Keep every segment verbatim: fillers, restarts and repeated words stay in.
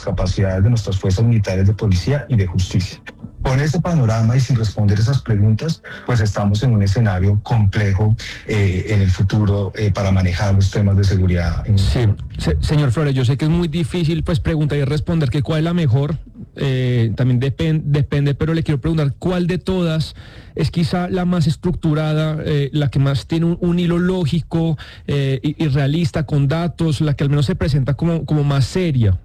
capacidades de nuestras fuerzas militares de policía y de justicia. Con ese panorama y sin responder esas preguntas, pues estamos en un escenario complejo eh, en el futuro eh, para manejar los temas de seguridad. Sí, Se, señor Flores, yo sé que es muy difícil pues preguntar y responder que cuál es la mejor, eh, también depend, depende, pero le quiero preguntar cuál de todas es quizá la más estructurada, eh, la que más tiene un, un hilo lógico eh, y, y realista, con datos, la que al menos se presenta como, como más seria.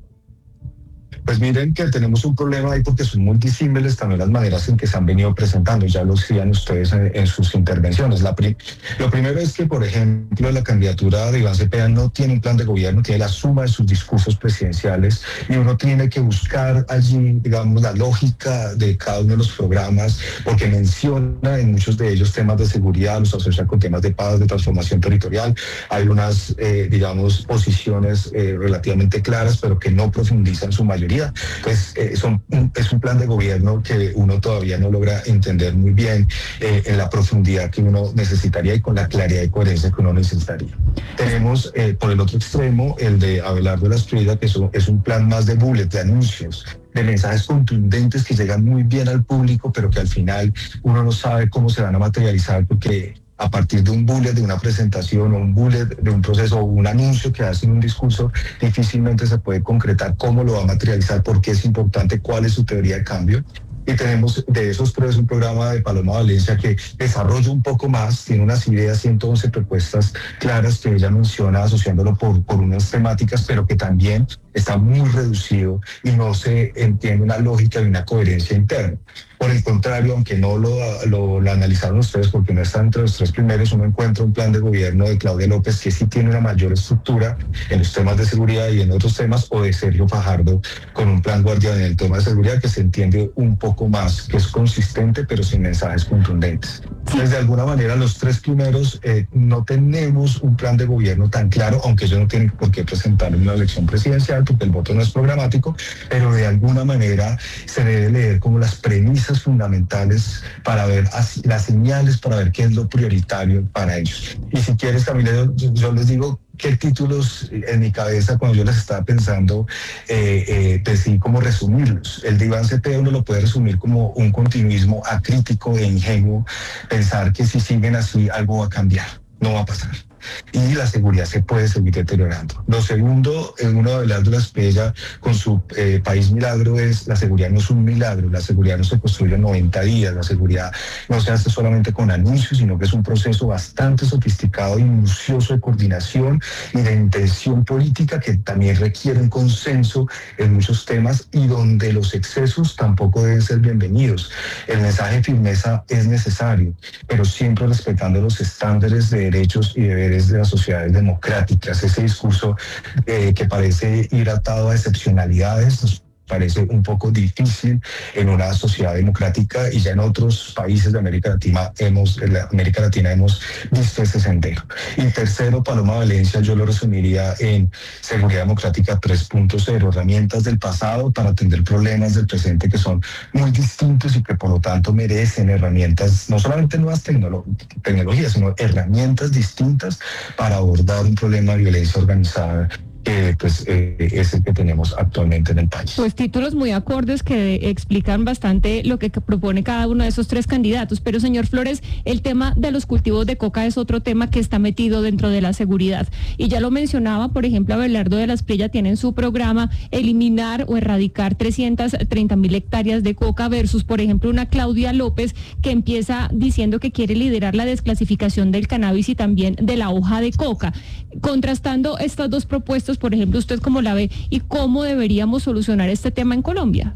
Pues miren que tenemos un problema ahí porque son muy disímiles también las maneras en que se han venido presentando, ya lo decían ustedes en, en sus intervenciones. La pri- lo primero es que, por ejemplo, la candidatura de Iván Cepeda no tiene un plan de gobierno, tiene la suma de sus discursos presidenciales y uno tiene que buscar allí, digamos, la lógica de cada uno de los programas, porque menciona en muchos de ellos temas de seguridad, los asocia con temas de paz, de transformación territorial. Hay unas, eh, digamos, posiciones eh, relativamente claras, pero que no profundizan su mayoría. Pues eh, son, un, es un plan de gobierno que uno todavía no logra entender muy bien eh, en la profundidad que uno necesitaría y con la claridad y coherencia que uno necesitaría. Tenemos eh, por el otro extremo el de Abelardo Lasprilla, que es un, es un plan más de bullet, de anuncios, de mensajes contundentes que llegan muy bien al público, pero que al final uno no sabe cómo se van a materializar porque a partir de un bullet, de una presentación o un bullet de un proceso o un anuncio que hace en un discurso, difícilmente se puede concretar cómo lo va a materializar, por qué es importante, cuál es su teoría de cambio. Y tenemos de esos tres un programa de Paloma Valencia que desarrolla un poco más, tiene unas ideas, ciento once propuestas claras que ella menciona asociándolo por, por unas temáticas, pero que también está muy reducido y no se entiende una lógica y una coherencia interna. Por el contrario, aunque no lo, lo, lo analizaron ustedes porque no está entre los tres primeros, uno encuentra un plan de gobierno de Claudia López que sí tiene una mayor estructura en los temas de seguridad y en otros temas, o de Sergio Fajardo con un plan guardián en el tema de seguridad que se entiende un poco más, que es consistente pero sin mensajes contundentes. Entonces, de alguna manera, los tres primeros eh, no tenemos un plan de gobierno tan claro, aunque ellos no tienen por qué presentar una elección presidencial porque el voto no es programático, pero de alguna manera se debe leer como las premisas fundamentales para ver así, las señales, para ver qué es lo prioritario para ellos. Y si quieres, Camila, yo, yo les digo qué títulos en mi cabeza cuando yo les estaba pensando eh, eh, decidí cómo resumirlos. El de Iván Cepeda uno lo puede resumir como un continuismo acrítico e ingenuo, pensar que si siguen así algo va a cambiar, no va a pasar. Y la seguridad se puede seguir deteriorando. Lo segundo, en uno de Abelardo Lasprilla con su eh, País Milagro, es la seguridad no es un milagro, la seguridad no se construye en noventa días, la seguridad no se hace solamente con anuncios, sino que es un proceso bastante sofisticado y minucioso de coordinación y de intención política que también requiere un consenso en muchos temas y donde los excesos tampoco deben ser bienvenidos. El mensaje de firmeza es necesario, pero siempre respetando los estándares de derechos y deberes de las sociedades democráticas. Ese discurso eh, que parece ir atado a excepcionalidades nos parece un poco difícil en una sociedad democrática, y ya en otros países de América Latina hemos, en la América Latina hemos visto ese sendero. Y tercero, Paloma Valencia, yo lo resumiría en seguridad democrática tres punto cero, herramientas del pasado para atender problemas del presente que son muy distintos y que por lo tanto merecen herramientas, no solamente nuevas tecnolo- tecnologías, sino herramientas distintas para abordar un problema de violencia organizada que pues eh, es el que tenemos actualmente en el país. Pues títulos muy acordes que explican bastante lo que propone cada uno de esos tres candidatos, pero señor Flores, el tema de los cultivos de coca es otro tema que está metido dentro de la seguridad, y ya lo mencionaba, por ejemplo, Abelardo de Lasprilla tiene en su programa eliminar o erradicar trescientas treinta mil hectáreas de coca versus, por ejemplo, una Claudia López que empieza diciendo que quiere liderar la desclasificación del cannabis y también de la hoja de coca. Contrastando estas dos propuestas, por ejemplo, ¿usted cómo la ve y cómo deberíamos solucionar este tema en Colombia?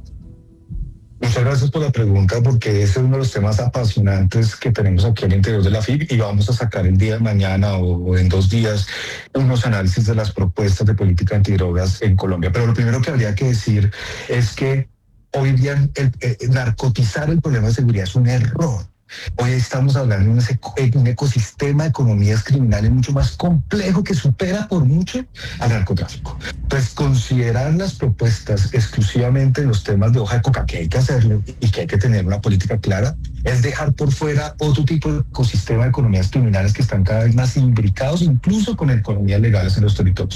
Muchas gracias por la pregunta, porque ese es uno de los temas apasionantes que tenemos aquí al interior de la F I B, y vamos a sacar el día de mañana o en dos días unos análisis de las propuestas de política antidrogas en Colombia. Pero lo primero que habría que decir es que hoy día el, el, narcotizar el problema de seguridad es un error. Hoy estamos hablando de un, un ecosistema de economías criminales mucho más complejo que supera por mucho al narcotráfico. Entonces, considerar las propuestas exclusivamente en los temas de hoja de coca, que hay que hacerlo y que hay que tener una política clara, es dejar por fuera otro tipo de ecosistema de economías criminales que están cada vez más imbricados, incluso con economías legales en los territorios.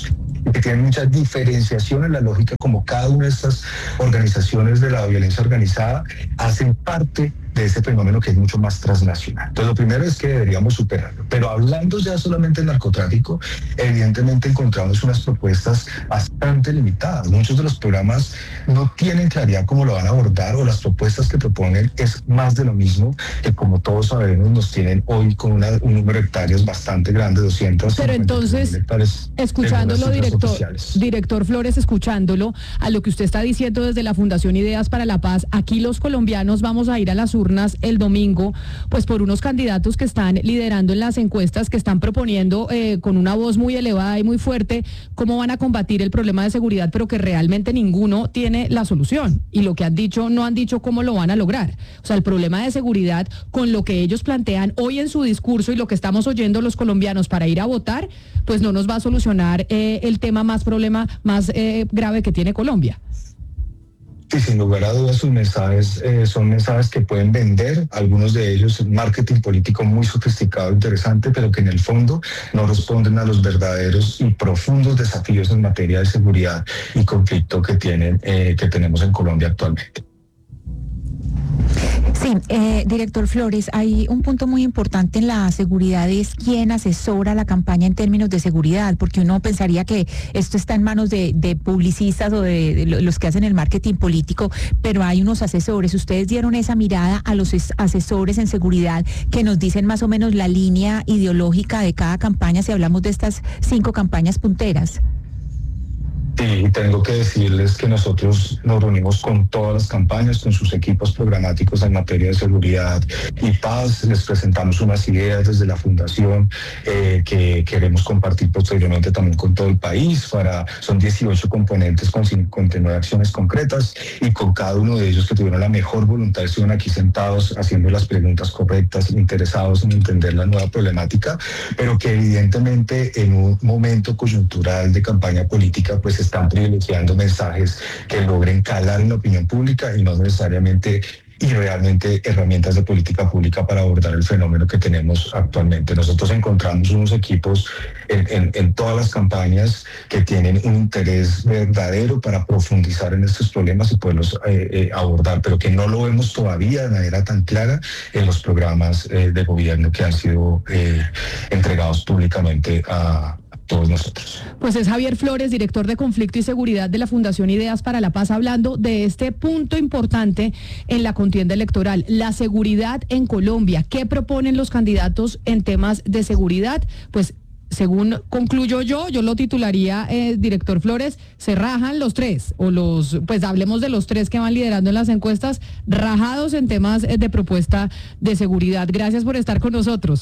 y que tienen mucha diferenciación en la lógica como cada una de estas organizaciones de la violencia organizada hacen parte de ese fenómeno que es mucho más transnacional. Entonces, lo primero es que deberíamos superarlo. Pero hablando ya solamente de narcotráfico, evidentemente encontramos unas propuestas bastante limitadas. Muchos de los programas no tienen claridad cómo lo van a abordar, o las propuestas que proponen es más de lo mismo, que como todos sabemos nos tienen hoy con una, un número de hectáreas bastante grande, doscientos. Pero entonces, escuchándolo, director, director Flores, escuchándolo a lo que usted está diciendo desde la Fundación Ideas para la Paz, aquí los colombianos vamos a ir a las urnas el domingo, pues por unos candidatos que están liderando en las encuestas, que están proponiendo eh, con una voz muy elevada y muy fuerte cómo van a combatir el problema de seguridad, pero que realmente ninguno tiene la solución. Y lo que han dicho, no han dicho cómo lo van a lograr. O sea, el problema de seguridad, con lo que ellos plantean hoy en su discurso y lo que estamos oyendo los colombianos para ir a votar, pues no nos va a solucionar eh, el tema más problema, más eh, grave que tiene Colombia. Y sin lugar a dudas sus mensajes eh, son mensajes que pueden vender, algunos de ellos marketing político muy sofisticado, interesante, pero que en el fondo no responden a los verdaderos y profundos desafíos en materia de seguridad y conflicto que tienen eh, que tenemos en Colombia actualmente. Sí, eh, director Flores, hay un punto muy importante en la seguridad, es quién asesora la campaña en términos de seguridad, porque uno pensaría que esto está en manos de, de publicistas o de, de los que hacen el marketing político, pero hay unos asesores. Ustedes dieron esa mirada a los asesores en seguridad que nos dicen más o menos la línea ideológica de cada campaña, si hablamos de estas cinco campañas punteras. Sí, tengo que decirles que nosotros nos reunimos con todas las campañas, con sus equipos programáticos en materia de seguridad y paz. Les presentamos unas ideas desde la Fundación eh, que queremos compartir posteriormente también con todo el país. Para, son dieciocho componentes con cincuenta y nueve acciones concretas, y con cada uno de ellos que tuvieron la mejor voluntad estuvieron aquí sentados haciendo las preguntas correctas, interesados en entender la nueva problemática, pero que evidentemente en un momento coyuntural de campaña política pues están privilegiando mensajes que logren calar en la opinión pública y no necesariamente y realmente herramientas de política pública para abordar el fenómeno que tenemos actualmente. Nosotros encontramos unos equipos en, en, en todas las campañas que tienen un interés verdadero para profundizar en estos problemas y poderlos eh, eh, abordar, pero que no lo vemos todavía de manera tan clara en los programas eh, de gobierno que han sido eh, entregados públicamente a todos nosotros. Pues es Javier Flores, director de Conflicto y Seguridad de la Fundación Ideas para la Paz, hablando de este punto importante en la contienda electoral, la seguridad en Colombia. ¿Qué proponen los candidatos en temas de seguridad? Pues según concluyo yo, yo lo titularía, eh, director Flores, se rajan los tres, o los, pues hablemos de los tres que van liderando en las encuestas, rajados en temas de propuesta de seguridad. Gracias por estar con nosotros.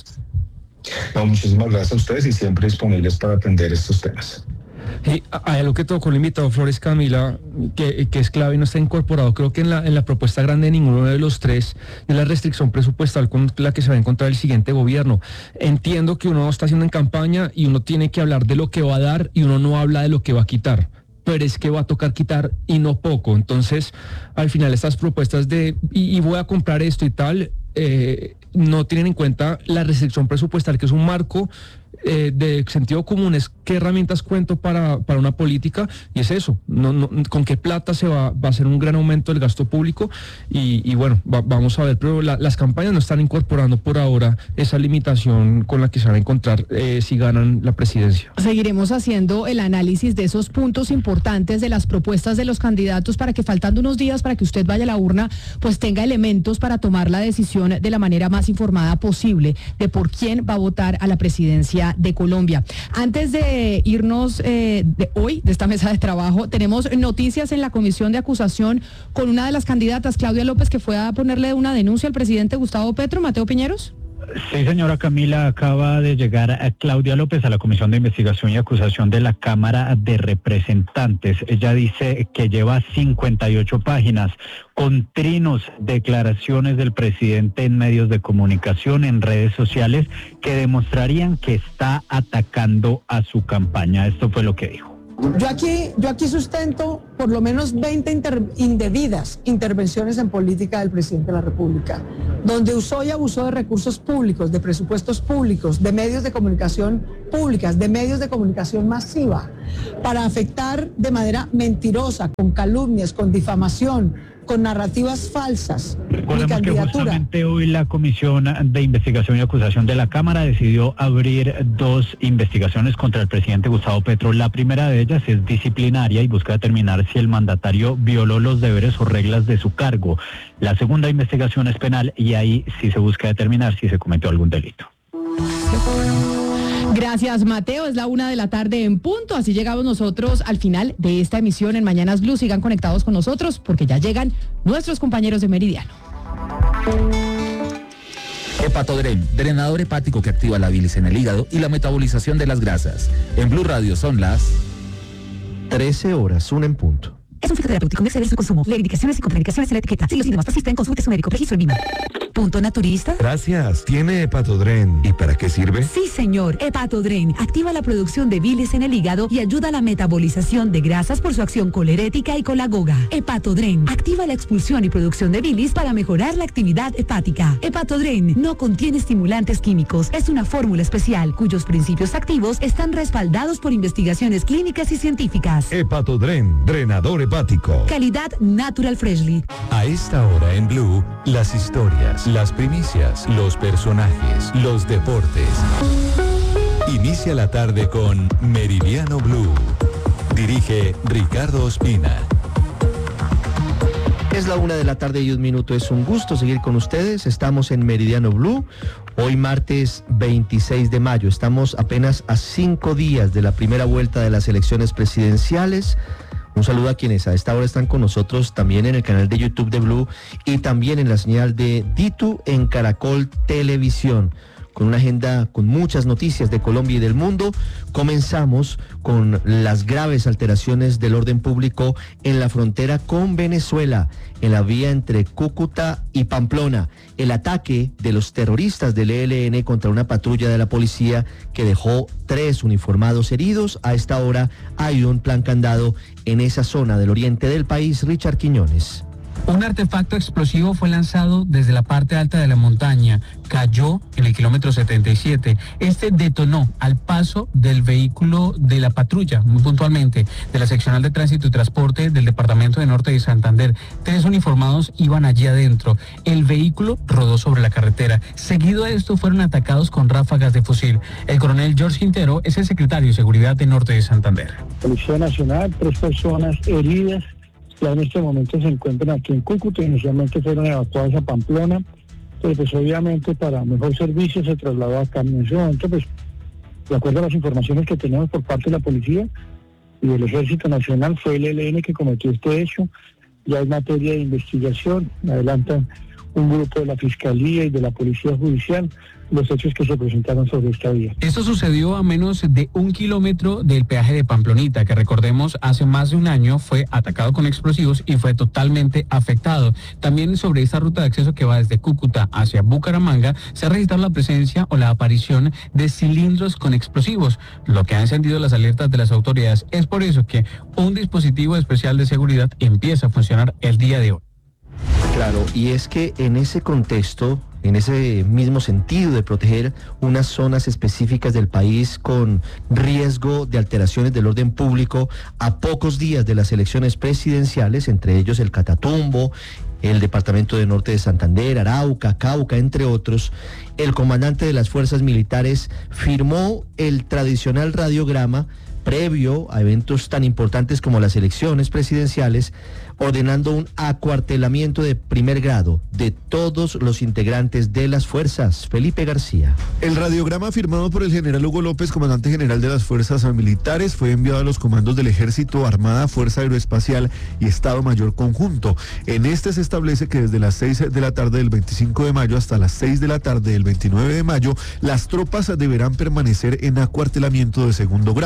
No, muchísimas gracias a ustedes y siempre disponibles para atender estos temas. Sí, hay algo que tocó el invitado Flores, Camila, que, que es clave y no está incorporado, creo que en la, en la propuesta grande de ninguno de los tres, es la restricción presupuestal con la que se va a encontrar el siguiente gobierno. Entiendo que uno está haciendo en campaña y uno tiene que hablar de lo que va a dar y uno no habla de lo que va a quitar, pero es que va a tocar quitar y no poco. Entonces, al final estas propuestas de, y, y voy a comprar esto y tal, eh, no tienen en cuenta la restricción presupuestal, que es un marco eh, de sentido común, es qué herramientas cuento para, para una política, y es eso, no, no, con qué plata se va, va a hacer un gran aumento del gasto público, y, y bueno, va, vamos a ver, pero la, las campañas no están incorporando por ahora esa limitación con la que se van a encontrar eh, si ganan la presidencia. Seguiremos haciendo el análisis de esos puntos importantes de las propuestas de los candidatos para que, faltando unos días para que usted vaya a la urna, pues tenga elementos para tomar la decisión de la manera más informada posible de por quién va a votar a la presidencia de Colombia. Antes de irnos eh, de hoy, de esta mesa de trabajo, tenemos noticias en la comisión de acusación con una de las candidatas, Claudia López, que fue a ponerle una denuncia al presidente Gustavo Petro. Mateo Piñeros. Sí, señora Camila, acaba de llegar a Claudia López a la Comisión de Investigación y Acusación de la Cámara de Representantes. Ella dice que lleva cincuenta y ocho páginas con trinos, declaraciones del presidente en medios de comunicación, en redes sociales, que demostrarían que está atacando a su campaña. Esto fue lo que dijo. Yo aquí, yo aquí sustento por lo menos veinte inter, indebidas intervenciones en política del presidente de la República, donde usó y abusó de recursos públicos, de presupuestos públicos, de medios de comunicación públicas, de medios de comunicación masiva, para afectar de manera mentirosa, con calumnias, con difamación, con narrativas falsas. Recordemos que justamente hoy la Comisión de Investigación y Acusación de la Cámara decidió abrir dos investigaciones contra el presidente Gustavo Petro. La primera de ellas es disciplinaria y busca determinar si el mandatario violó los deberes o reglas de su cargo. La segunda investigación es penal y ahí sí se busca determinar si se cometió algún delito. Gracias, Mateo. Es la una de la tarde en punto. Así llegamos nosotros al final de esta emisión en Mañanas Blue. Sigan conectados con nosotros porque ya llegan nuestros compañeros de Meridiano. Hepatodren, drenador hepático que activa la bilis en el hígado y la metabolización de las grasas. En Blue Radio son las trece horas, una en punto. Es un fitoterapéutico, no exceder su consumo. Leer indicaciones y contraindicaciones en la etiqueta. Si los síntomas persisten, consulte su médico. Registro en Vima. Punto naturista. Gracias. Tiene Hepatodren. ¿Y para qué sirve? Sí, señor. Hepatodren activa la producción de bilis en el hígado y ayuda a la metabolización de grasas por su acción colerética y colagoga. Hepatodren activa la expulsión y producción de bilis para mejorar la actividad hepática. Hepatodren no contiene estimulantes químicos. Es una fórmula especial cuyos principios activos están respaldados por investigaciones clínicas y científicas. Hepatodren, drenador hepático. Calidad Natural Freshly. A esta hora en Blue, las historias, las primicias, los personajes, los deportes. Inicia la tarde con Meridiano Blue. Dirige Ricardo Ospina. Es la una de la tarde y un minuto. Es un gusto seguir con ustedes. Estamos en Meridiano Blue. Hoy martes veintiséis de mayo. Estamos apenas a cinco días de la primera vuelta de las elecciones presidenciales. Un saludo a quienes a esta hora están con nosotros también en el canal de YouTube de Blue y también en la señal de Ditu en Caracol Televisión, con una agenda con muchas noticias de Colombia y del mundo. Comenzamos con las graves alteraciones del orden público en la frontera con Venezuela, en la vía entre Cúcuta y Pamplona. El ataque de los terroristas del E L N contra una patrulla de la policía que dejó tres uniformados heridos. A esta hora hay un plan candado en esa zona del oriente del país. Richard Quiñones. Un artefacto explosivo fue lanzado desde la parte alta de la montaña, cayó en el kilómetro setenta y siete. Este detonó al paso del vehículo de la patrulla, muy puntualmente, de la seccional de tránsito y transporte del departamento de Norte de Santander. Tres uniformados iban allí adentro. El vehículo rodó sobre la carretera. Seguido de esto fueron atacados con ráfagas de fusil. El coronel George Quintero es el secretario de Seguridad de Norte de Santander. Policía Nacional, tres personas heridas. Ya en este momento se encuentran aquí en Cúcuta, inicialmente fueron evacuados a Pamplona, pero pues obviamente para mejor servicio se trasladó acá. En ese momento, pues, de acuerdo a las informaciones que tenemos por parte de la policía y del Ejército Nacional, fue el E L N que cometió este hecho. Ya hay materia de investigación, adelantan un grupo de la Fiscalía y de la Policía Judicial los hechos que se presentaron sobre esta vía. Esto sucedió a menos de un kilómetro del peaje de Pamplonita, que recordemos hace más de un año fue atacado con explosivos y fue totalmente afectado. También sobre esta ruta de acceso que va desde Cúcuta hacia Bucaramanga se ha registrado la presencia o la aparición de cilindros con explosivos, lo que ha encendido las alertas de las autoridades. Es por eso que un dispositivo especial de seguridad empieza a funcionar el día de hoy. Claro, y es que en ese contexto, en ese mismo sentido de proteger unas zonas específicas del país con riesgo de alteraciones del orden público, a pocos días de las elecciones presidenciales, entre ellos el Catatumbo, el departamento de Norte de Santander, Arauca, Cauca, entre otros, el comandante de las fuerzas militares firmó el tradicional radiograma previo a eventos tan importantes como las elecciones presidenciales, ordenando un acuartelamiento de primer grado de todos los integrantes de las fuerzas. Felipe García. El radiograma firmado por el general Hugo López, comandante general de las fuerzas militares, fue enviado a los comandos del Ejército, Armada, Fuerza Aeroespacial y Estado Mayor Conjunto. En este se establece que desde las seis de la tarde del veinticinco de mayo hasta las seis de la tarde del veintinueve de mayo, las tropas deberán permanecer en acuartelamiento de segundo grado.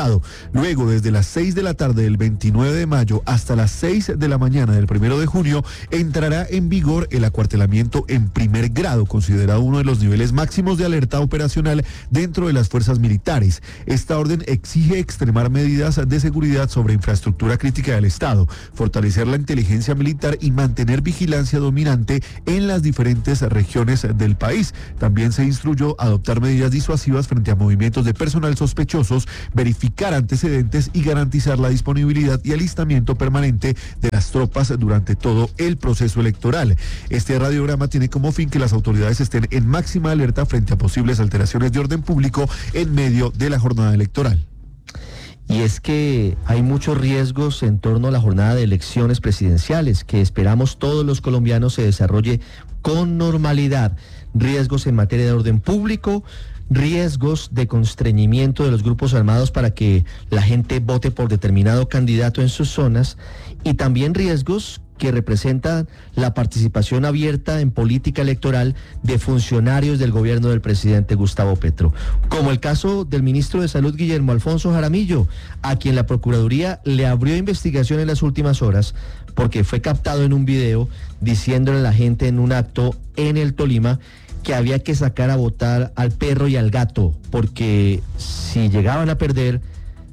Luego, desde las seis de la tarde del veintinueve de mayo hasta las seis de la mañana del primero de junio, entrará en vigor el acuartelamiento en primer grado, considerado uno de los niveles máximos de alerta operacional dentro de las fuerzas militares. Esta orden exige extremar medidas de seguridad sobre infraestructura crítica del Estado, fortalecer la inteligencia militar y mantener vigilancia dominante en las diferentes regiones del país. También se instruyó adoptar medidas disuasivas frente a movimientos de personal sospechosos, verificar antecedentes y garantizar la disponibilidad y alistamiento permanente de las tropas durante todo el proceso electoral. Este radiograma tiene como fin que las autoridades estén en máxima alerta frente a posibles alteraciones de orden público en medio de la jornada electoral. Y es que hay muchos riesgos en torno a la jornada de elecciones presidenciales, que esperamos todos los colombianos se desarrolle con normalidad. Riesgos en materia de orden público, riesgos de constreñimiento de los grupos armados para que la gente vote por determinado candidato en sus zonas, y también riesgos que representan la participación abierta en política electoral de funcionarios del gobierno del presidente Gustavo Petro, como el caso del ministro de Salud Guillermo Alfonso Jaramillo, a quien la Procuraduría le abrió investigación en las últimas horas porque fue captado en un video diciéndole a la gente en un acto en el Tolima que había que sacar a votar al perro y al gato, porque si llegaban a perder,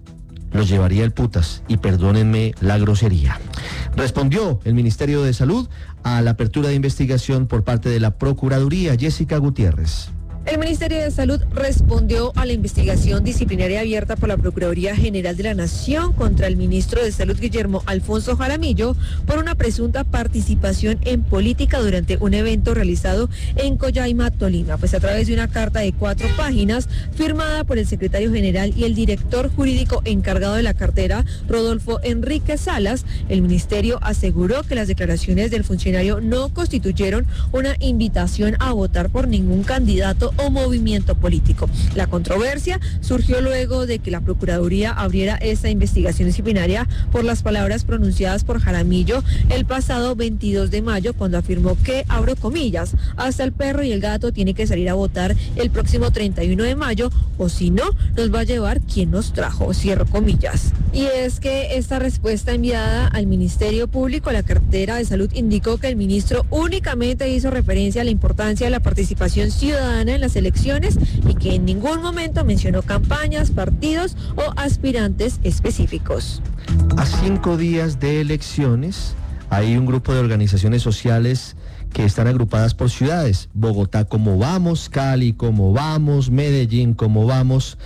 los llevaría el putas, y perdónenme la grosería. Respondió el Ministerio de Salud a la apertura de investigación por parte de la Procuraduría. Jessica Gutiérrez. El Ministerio de Salud respondió a la investigación disciplinaria abierta por la Procuraduría General de la Nación contra el ministro de Salud Guillermo Alfonso Jaramillo por una presunta participación en política durante un evento realizado en Coyaima, Tolima. Pues a través de una carta de cuatro páginas firmada por el secretario general y el director jurídico encargado de la cartera, Rodolfo Enrique Salas, el ministerio aseguró que las declaraciones del funcionario no constituyeron una invitación a votar por ningún candidato o movimiento político. La controversia surgió luego de que la Procuraduría abriera esta investigación disciplinaria por las palabras pronunciadas por Jaramillo el pasado veintidós de mayo, cuando afirmó que, abro comillas, hasta el perro y el gato tiene que salir a votar el próximo treinta y uno de mayo, o si no, nos va a llevar quien nos trajo, cierro comillas. Y es que esta respuesta enviada al Ministerio Público, la cartera de Salud indicó que el ministro únicamente hizo referencia a la importancia de la participación ciudadana en las elecciones y que en ningún momento mencionó campañas, partidos o aspirantes específicos. A cinco días de elecciones hay un grupo de organizaciones sociales que están agrupadas por ciudades: Bogotá como vamos, Cali como vamos, Medellín como vamos,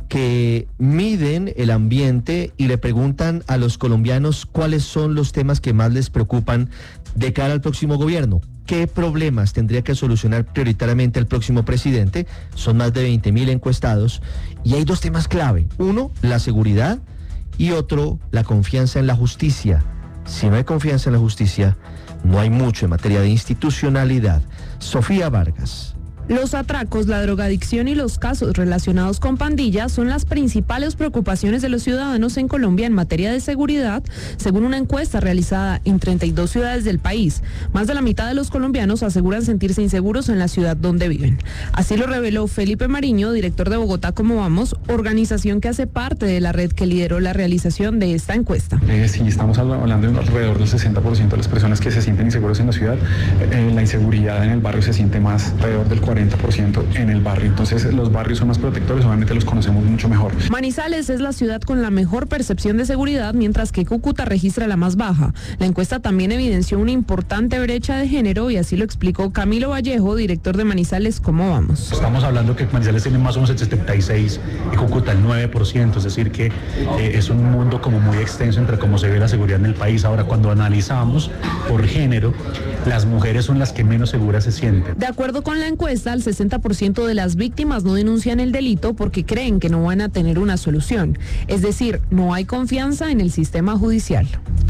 que miden el ambiente y le preguntan a los colombianos cuáles son los temas que más les preocupan de cara al próximo gobierno. ¿Qué problemas tendría que solucionar prioritariamente el próximo presidente? Son más de veinte mil encuestados y hay dos temas clave. Uno, la seguridad, y otro, la confianza en la justicia. Si no hay confianza en la justicia, no hay mucho en materia de institucionalidad. Sofía Vargas. Los atracos, la drogadicción y los casos relacionados con pandillas son las principales preocupaciones de los ciudadanos en Colombia en materia de seguridad, según una encuesta realizada en treinta y dos ciudades del país. Más de la mitad de los colombianos aseguran sentirse inseguros en la ciudad donde viven. Así lo reveló Felipe Mariño, director de Bogotá como vamos, organización que hace parte de la red que lideró la realización de esta encuesta. Eh, sí, estamos hablando de alrededor del sesenta por ciento de las personas que se sienten inseguros en la ciudad. Eh, la inseguridad en el barrio se siente más, alrededor del cuarenta por ciento en el barrio. Entonces los barrios son más protectores, obviamente los conocemos mucho mejor. Manizales es la ciudad con la mejor percepción de seguridad, mientras que Cúcuta registra la más baja. La encuesta también evidenció una importante brecha de género y así lo explicó Camilo Vallejo, director de Manizales ¿Cómo vamos? Estamos hablando que Manizales tiene más o menos el setenta y seis y Cúcuta el nueve por ciento, es decir que eh, es un mundo como muy extenso entre cómo se ve la seguridad en el país. Ahora, cuando analizamos por género, las mujeres son las que menos seguras se sienten. De acuerdo con la encuesta, el sesenta por ciento de las víctimas no denuncian el delito porque creen que no van a tener una solución. Es decir, no hay confianza en el sistema judicial.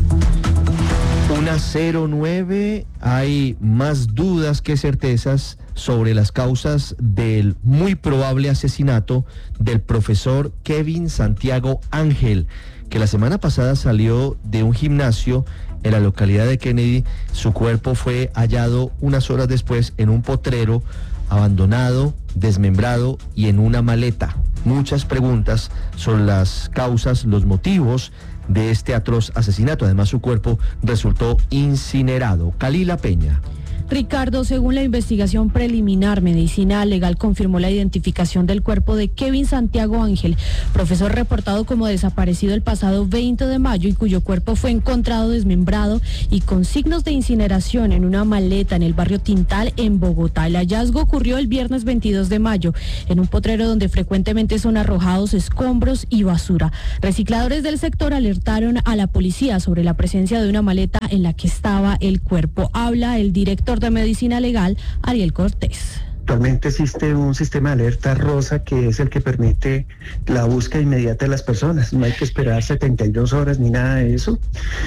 Una cero nueve, hay más dudas que certezas sobre las causas del muy probable asesinato del profesor Kevin Santiago Ángel, que la semana pasada salió de un gimnasio en la localidad de Kennedy. Su cuerpo fue hallado unas horas después en un potrero, abandonado, desmembrado y en una maleta. muchas preguntas sobre las causas, los motivos de este atroz asesinato. Además, su cuerpo resultó incinerado. Kalila Peña. Ricardo, según la investigación preliminar, Medicina Legal confirmó la identificación del cuerpo de Kevin Santiago Ángel, profesor reportado como desaparecido el pasado veinte de mayo y cuyo cuerpo fue encontrado desmembrado y con signos de incineración en una maleta en el barrio Tintal, en Bogotá. El hallazgo ocurrió el viernes veintidós de mayo en un potrero donde frecuentemente son arrojados escombros y basura. Recicladores del sector alertaron a la policía sobre la presencia de una maleta en la que estaba el cuerpo. Habla el director de Medicina Legal, Ariel Cortés. Actualmente existe un sistema de alerta rosa que es el que permite la búsqueda inmediata de las personas. No hay que esperar setenta y dos horas ni nada de eso.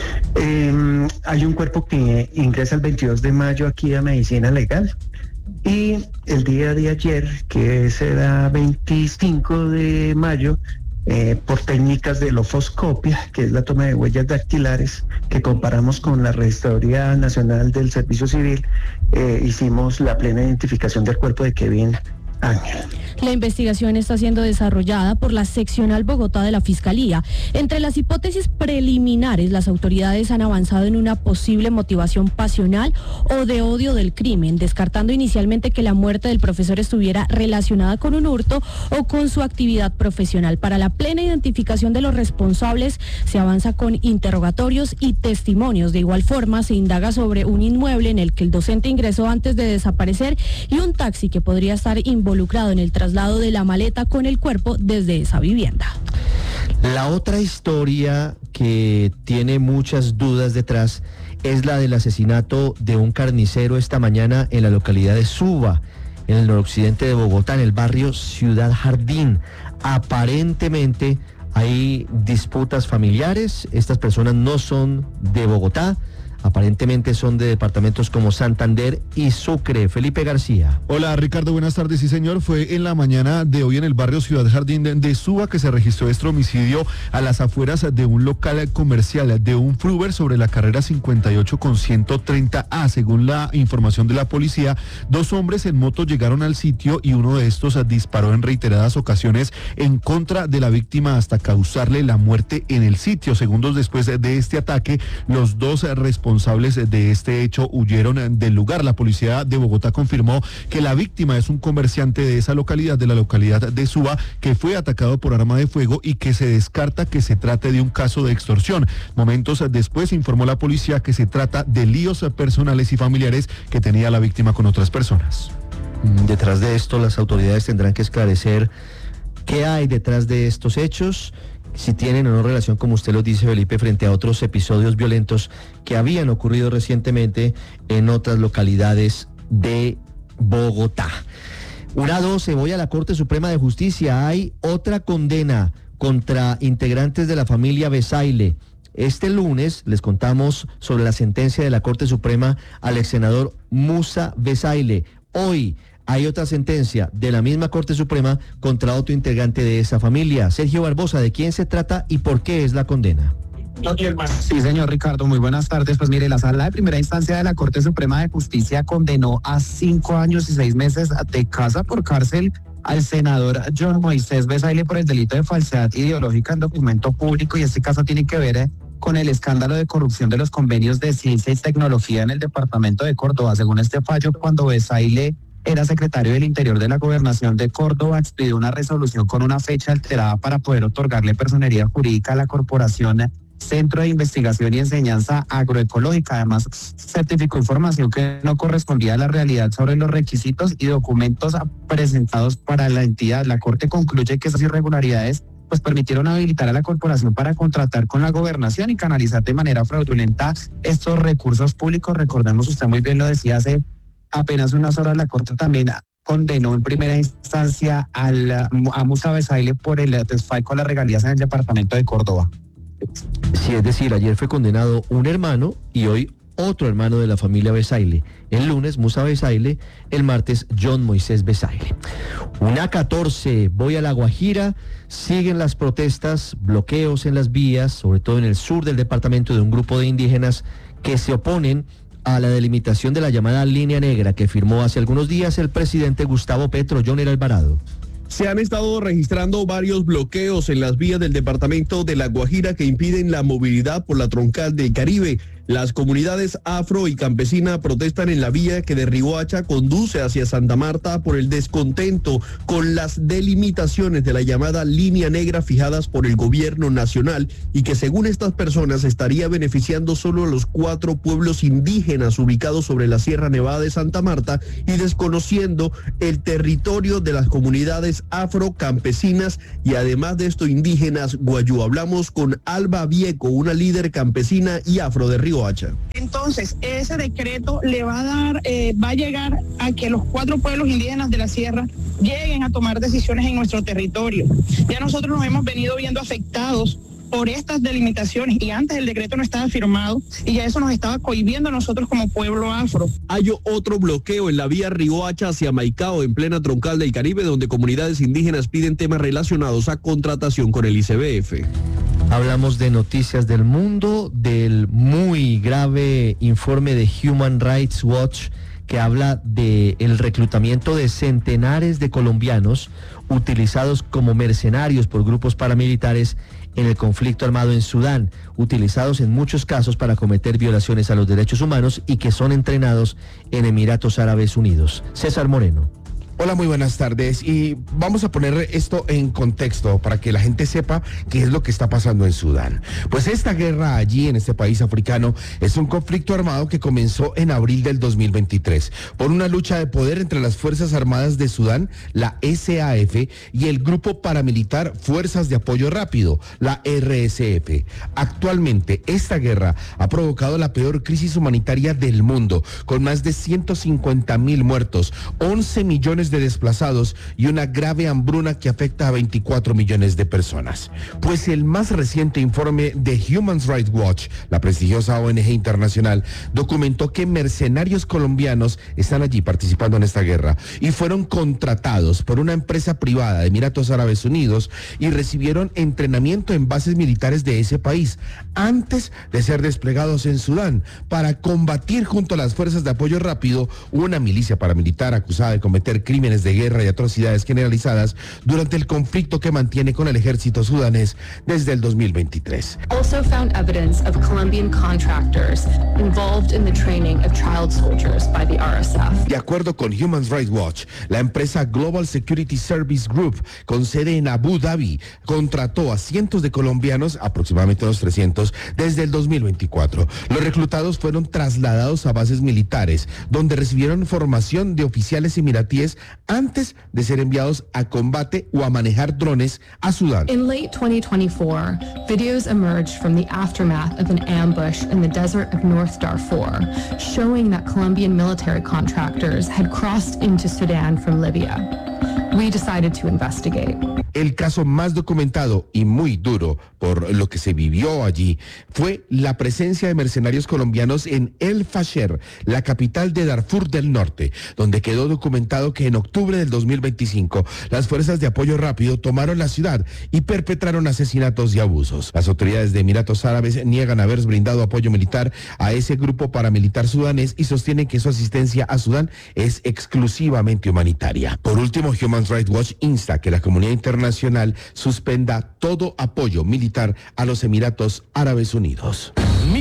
Eh, hay un cuerpo que ingresa el veintidós de mayo aquí a Medicina Legal. Y el día de ayer, que será veinticinco de mayo, Eh, por técnicas de lofoscopia, que es la toma de huellas dactilares, que comparamos con la Registraduría Nacional del Servicio Civil, eh, hicimos la plena identificación del cuerpo de Kevin Ángel. La investigación está siendo desarrollada por la Seccional Bogotá de la Fiscalía. Entre las hipótesis preliminares, las autoridades han avanzado en una posible motivación pasional o de odio del crimen, descartando inicialmente que la muerte del profesor estuviera relacionada con un hurto o con su actividad profesional. Para la plena identificación de los responsables, se avanza con interrogatorios y testimonios. De igual forma, se indaga sobre un inmueble en el que el docente ingresó antes de desaparecer y un taxi que podría estar involucrado en el traslado de la maleta con el cuerpo desde esa vivienda. La otra historia que tiene muchas dudas detrás es la del asesinato de un carnicero esta mañana en la localidad de Suba, en el noroccidente de Bogotá, en el barrio Ciudad Jardín. Aparentemente hay disputas familiares, estas personas no son de Bogotá, aparentemente son de departamentos como Santander y Sucre. Felipe García. Hola Ricardo, buenas tardes. Sí señor, fue en la mañana de hoy en el barrio Ciudad Jardín de, de Suba que se registró este homicidio a las afueras de un local comercial, de un Fruver sobre la carrera cincuenta y ocho con ciento treinta A. Según la información de la policía, dos hombres en moto llegaron al sitio y uno de estos disparó en reiteradas ocasiones en contra de la víctima hasta causarle la muerte en el sitio. Segundos después de este ataque, los dos responsables responsables de este hecho huyeron del lugar. La policía de Bogotá confirmó que la víctima es un comerciante de esa localidad, de la localidad de Suba, que fue atacado por arma de fuego y que se descarta que se trate de un caso de extorsión. Momentos después informó la policía que se trata de líos personales y familiares que tenía la víctima con otras personas. Detrás de esto, las autoridades tendrán que esclarecer qué hay detrás de estos hechos, si tienen o no relación, como usted lo dice, Felipe, frente a otros episodios violentos que habían ocurrido recientemente en otras localidades de Bogotá. Una doce, voy a la Corte Suprema de Justicia. Hay otra condena contra integrantes de la familia Besaile. Este lunes les contamos sobre la sentencia de la Corte Suprema al ex senador Musa Besaile. Hoy hay otra sentencia de la misma Corte Suprema contra otro integrante de esa familia. Sergio Barbosa, ¿de quién se trata y por qué es la condena? Sí, señor Ricardo, muy buenas tardes. Pues mire, la Sala de Primera Instancia de la Corte Suprema de Justicia condenó a cinco años y seis meses de casa por cárcel al senador John Moisés Besaile por el delito de falsedad ideológica en documento público, y este caso tiene que ver eh, con el escándalo de corrupción de los convenios de ciencia y tecnología en el departamento de Córdoba. Según este fallo, cuando Besaile era secretario del Interior de la Gobernación de Córdoba, expidió una resolución con una fecha alterada para poder otorgarle personería jurídica a la corporación Centro de Investigación y Enseñanza Agroecológica. Además, certificó información que no correspondía a la realidad sobre los requisitos y documentos presentados para la entidad. La Corte concluye que esas irregularidades pues permitieron habilitar a la corporación para contratar con la gobernación y canalizar de manera fraudulenta estos recursos públicos. Recordemos, usted muy bien lo decía hace apenas unas horas, la Corte también condenó en primera instancia al, a Musa Besaile por el desfalco a las regalías en el departamento de Córdoba. Sí, es decir, ayer fue condenado un hermano y hoy otro hermano de la familia Besaile. El lunes Musa Besaile, el martes John Moisés Besaile. Una catorce, voy a La Guajira, siguen las protestas, bloqueos en las vías, sobre todo en el sur del departamento, de un grupo de indígenas que se oponen a la delimitación de la llamada línea negra que firmó hace algunos días el presidente Gustavo Petro. Joner Alvarado. Se han estado registrando varios bloqueos en las vías del departamento de La Guajira que impiden la movilidad por la troncal del Caribe. Las comunidades afro y campesina protestan en la vía que de Riohacha conduce hacia Santa Marta por el descontento con las delimitaciones de la llamada línea negra fijadas por el gobierno nacional y que según estas personas estaría beneficiando solo a los cuatro pueblos indígenas ubicados sobre la Sierra Nevada de Santa Marta y desconociendo el territorio de las comunidades afro campesinas y además de esto indígenas guayú. Hablamos con Alba Vieco, una líder campesina y afro de Riohacha. Entonces, ese decreto le va a dar, eh, va a llegar a que los cuatro pueblos indígenas de la sierra lleguen a tomar decisiones en nuestro territorio. Ya nosotros nos hemos venido viendo afectados por estas delimitaciones y antes el decreto no estaba firmado y ya eso nos estaba cohibiendo a nosotros como pueblo afro. Hay otro bloqueo en la vía Riohacha hacia Maicao en plena troncal del Caribe donde comunidades indígenas piden temas relacionados a contratación con el I C B F. Hablamos de noticias del mundo, del muy grave informe de Human Rights Watch que habla de el reclutamiento de centenares de colombianos utilizados como mercenarios por grupos paramilitares en el conflicto armado en Sudán, utilizados en muchos casos para cometer violaciones a los derechos humanos y que son entrenados en Emiratos Árabes Unidos. César Moreno. Hola, muy buenas tardes y vamos a poner esto en contexto para que la gente sepa qué es lo que está pasando en Sudán. Pues esta guerra allí en este país africano es un conflicto armado que comenzó en abril del dos mil veintitrés por una lucha de poder entre las Fuerzas Armadas de Sudán, la S A F, y el grupo paramilitar Fuerzas de Apoyo Rápido, la R S F. Actualmente esta guerra ha provocado la peor crisis humanitaria del mundo, con más de ciento cincuenta mil muertos, once millones de desplazados y una grave hambruna que afecta a veinticuatro millones de personas. Pues el más reciente informe de Human Rights Watch, la prestigiosa O N G internacional, documentó que mercenarios colombianos están allí participando en esta guerra y fueron contratados por una empresa privada de Emiratos Árabes Unidos y recibieron entrenamiento en bases militares de ese país antes de ser desplegados en Sudán para combatir junto a las Fuerzas de Apoyo Rápido una milicia paramilitar acusada de cometer crímenes de guerra y atrocidades generalizadas durante el conflicto que mantiene con el ejército sudanés desde el dos mil veintitrés. Also found evidence of Colombian contractors involved in the training of child soldiers by the R S F. De acuerdo con Human Rights Watch, la empresa Global Security Service Group, con sede en Abu Dhabi, contrató a cientos de colombianos, aproximadamente unos trescientos, desde el dos mil veinticuatro. Los reclutados fueron trasladados a bases militares, donde recibieron formación de oficiales emiratíes antes de ser enviados a combate o a manejar drones a Sudán. In late twenty twenty-four, videos emerged from the aftermath of an ambush in the desert of North Darfur, showing that Colombian military contractors had crossed into Sudan from Libya. We decided to investigate. El caso más documentado y muy duro por lo que se vivió allí fue la presencia de mercenarios colombianos en El Fasher, la capital de Darfur del Norte, donde quedó documentado que en octubre del dos mil veinticinco las Fuerzas de Apoyo Rápido tomaron la ciudad y perpetraron asesinatos y abusos. Las autoridades de Emiratos Árabes niegan haber brindado apoyo militar a ese grupo paramilitar sudanés y sostienen que su asistencia a Sudán es exclusivamente humanitaria. Por último, Human Rights Watch insta que la comunidad internacional suspenda todo apoyo militar a los Emiratos Árabes Unidos.